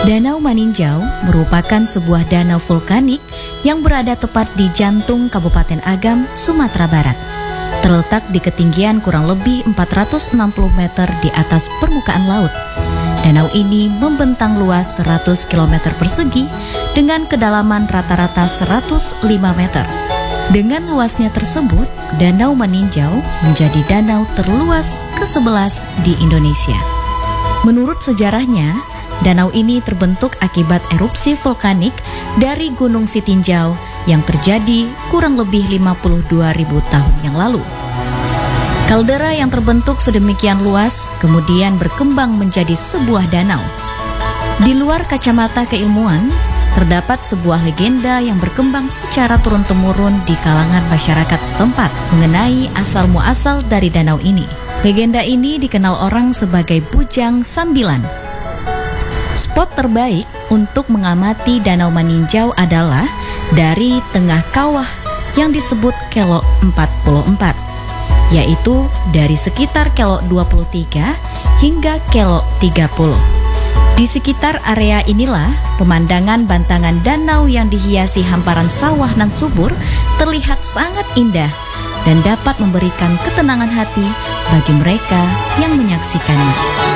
Danau Maninjau merupakan sebuah danau vulkanik yang berada tepat di jantung Kabupaten Agam, Sumatera Barat. Terletak di ketinggian kurang lebih 460 meter di atas permukaan laut. Danau ini membentang luas 100 km persegi dengan kedalaman rata-rata 105 meter. Dengan luasnya tersebut, Danau Maninjau menjadi danau terluas ke-11 di Indonesia. Menurut sejarahnya, danau ini terbentuk akibat erupsi vulkanik dari Gunung Sitinjau yang terjadi kurang lebih 52.000 tahun yang lalu. Kaldera yang terbentuk sedemikian luas kemudian berkembang menjadi sebuah danau. Di luar kacamata keilmuan, terdapat sebuah legenda yang berkembang secara turun-temurun di kalangan masyarakat setempat mengenai asal-muasal dari danau ini. Legenda ini dikenal orang sebagai Bujang Sambilan. Spot terbaik untuk mengamati Danau Maninjau adalah dari tengah kawah yang disebut Kelok 44, yaitu dari sekitar Kelok 23 hingga Kelok 30. Di sekitar area inilah pemandangan bantangan danau yang dihiasi hamparan sawah nan subur terlihat sangat indah dan dapat memberikan ketenangan hati bagi mereka yang menyaksikannya.